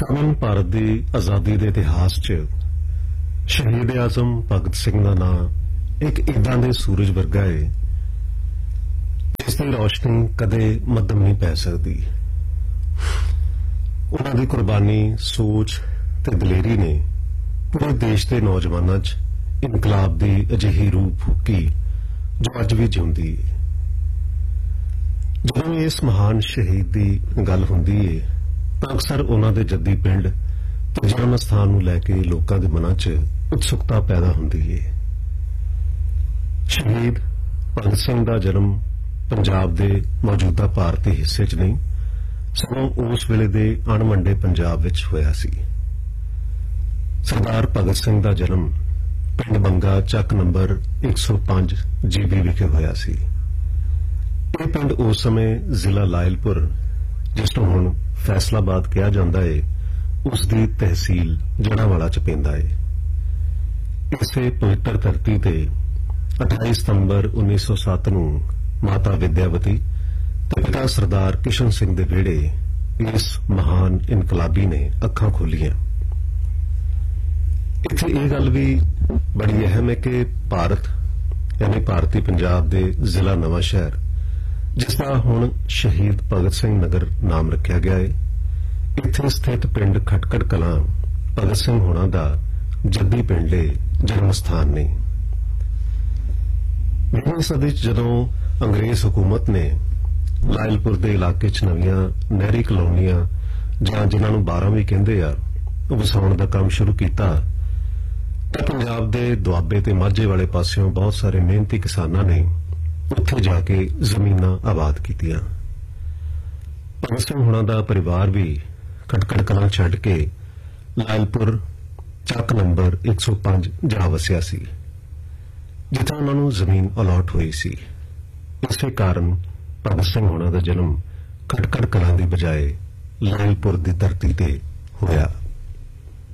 ਸਾਵਨ ਭਾਰਤ ਦੀ ਆਜ਼ਾਦੀ ਦੇ ਇਤਿਹਾਸ 'ਚ ਸ਼ਹੀਦ ਆਜ਼ਮ ਭਗਤ ਸਿੰਘ ਦਾ ਨਾਂ ਇੱਕ ਇਦਾਂ ਦੇ ਸੂਰਜ ਵਰਗਾ ਹੈ ਜਿਸ ਦੀ ਰੌਸ਼ਨੀ ਕਦੇ ਮੱਧਮ ਨਹੀਂ ਪੈ ਸਕਦੀ। ਉਹਨਾਂ ਦੀ ਕੁਰਬਾਨੀ, ਸੋਚ ਤੇ ਦਲੇਰੀ ਨੇ ਪੂਰੇ ਦੇਸ਼ ਦੇ ਨੌਜਵਾਨਾਂ 'ਚ ਇਨਕਲਾਬ ਦੀ ਅਜਿਹੀ ਰੂਹ ਫੂਕੀ ਜੋ ਅੱਜ ਵੀ ਜਿਉਂਦੀ ਹੈ। ਜਦੋਂ ਇਸ ਮਹਾਨ ਸ਼ਹੀਦ ਦੀ ਗੱਲ ਹੁੰਦੀ ਹੈ ਤਾਂ ਅਕਸਰ ਉਹਨਾਂ ਦੇ ਜੱਦੀ ਪਿੰਡ ਤੇ ਜਨਮ ਸਥਾਨ ਨੂੰ ਲੈ ਕੇ ਲੋਕਾਂ ਦੇ ਮਨਾਂ 'ਚ ਉਤਸੁਕਤਾ ਪੈਦਾ ਹੁੰਦੀ ਹੈ। ਸ਼ਹੀਦ ਭਗਤ ਸਿੰਘ ਦਾ ਜਨਮ ਪੰਜਾਬ ਦੇ ਮੌਜੂਦਾ ਭਾਰਤੀ ਹਿੱਸੇ 'ਚ ਨਹੀਂ ਸਗੋਂ ਉਸ ਵੇਲੇ ਦੇ ਅਣਵੰਡੇ ਪੰਜਾਬ ਵਿੱਚ ਹੋਇਆ ਸੀ। ਸਰਦਾਰ ਭਗਤ ਸਿੰਘ ਦਾ ਜਨਮ ਪਿੰਡ ਬੰਗਾ ਚੱਕ ਨੰਬਰ 105 GB ਵਿਖੇ ਹੋਇਆ ਸੀ। ਇਹ ਪਿੰਡ ਉਸ ਸਮੇਂ ਜ਼ਿਲ੍ਹਾ ਲਾਇਲਪੁਰ, ਜਿਸ ਨੂੰ ਹੁਣ ਫੈਸਲਾਬਾਦ ਕਿਹਾ ਜਾਂਦਾ ਹੈ, ਉਸ ਦੀ ਤਹਿਸੀਲ ਜੜ੍ਹਾਂਵਾਲਾ 'ਚ ਪੈਂਦਾ ਹੈ। ਇਸੇ ਪਵਿੱਤਰ ਧਰਤੀ ਤੇ 28 ਸਤੰਬਰ 1907 ਨੂੰ ਮਾਤਾ ਵਿਦਿਆਵਤੀ ਤੇ ਪਿਤਾ ਸਰਦਾਰ ਕਿਸ਼ਨ ਸਿੰਘ ਦੇ ਵਿਹੜੇ ਇਸ ਮਹਾਨ ਇਨਕਲਾਬੀ ਨੇ ਅੱਖਾਂ ਖੋਲੀਆਂ। ਇੱਥੇ ਇਹ ਗੱਲ ਵੀ ਬੜੀ ਅਹਿਮ ਹੈ ਕਿ ਭਾਰਤ ਯਾਨੀ ਭਾਰਤੀ ਪੰਜਾਬ ਦੇ ਜ਼ਿਲ੍ਹਾ ਨਵਾਂ ਸ਼ਹਿਰ, ਜਿਸ ਦਾ ਹੁਣ ਸ਼ਹੀਦ ਭਗਤ ਸਿੰਘ ਨਗਰ ਨਾਮ ਰੱਖਿਆ ਗਿਆ ਹੈ, ਇੱਥੇ ਸਥਿਤ ਪਿੰਡ ਖਟਕੜ ਕਲਾਂ ਭਗਤ ਸਿੰਘ ਹੋਣਾ ਦਾ ਜੱਦੀ ਪਿੰਡੇ ਜਨਮ ਸਥਾਨ ਨੇ। 20ਵੀਂ ਸਦੀ 'ਚ ਜਦੋਂ ਅੰਗਰੇਜ਼ ਹਕੂਮਤ ਨੇ ਲਾਇਲਪੁਰ ਦੇ ਇਲਾਕੇ 'ਚ ਨਵੀਆਂ ਨਹਿਰੀ ਕਲੋਨੀਆਂ ਜਾਂ ਜਿਨ੍ਹਾਂ ਨੂੰ 12 ਵੀ ਕਹਿੰਦੇ ਆ ਵਸਾਉਣ ਦਾ ਕੰਮ ਸ਼ੁਰੂ ਕੀਤਾ ਤਾਂ ਪੰਜਾਬ ਦੇ ਦੁਆਬੇ ਤੇ ਮਾਝੇ ਵਾਲੇ ਪਾਸਿਓਂ ਬਹੁਤ ਸਾਰੇ ਮਿਹਨਤੀ ਕਿਸਾਨਾਂ ਨੇ ਉੱਥੇ ਜਾ ਕੇ ਜ਼ਮੀਨਾਂ ਆਬਾਦ ਕੀਤੀਆਂ। ਭਗਤ ਸਿੰਘ ਹੋਣਾ ਦਾ ਪਰਿਵਾਰ ਵੀ ਖਟਕੜ ਕਲਾਂ ਛੱਡ ਕੇ ਲਾਇਲਪੁਰ ਚੱਕ ਨੰਬਰ 105 ਜਾ ਵਸਿਆ ਸੀ, ਜਿੱਥੇ ਉਹਨਾਂ ਨੂੰ ਜ਼ਮੀਨ ਅਲਾਟ ਹੋਈ ਸੀ। ਇਸੇ ਕਾਰਨ ਭਗਤ ਸਿੰਘ ਹੋਣਾ ਦਾ ਜਨਮ ਖਟਕੜ ਕਲਾਂ ਦੀ ਬਜਾਏ ਲਾਇਲਪੁਰ ਦੀ ਧਰਤੀ ਤੇ ਹੋਇਆ।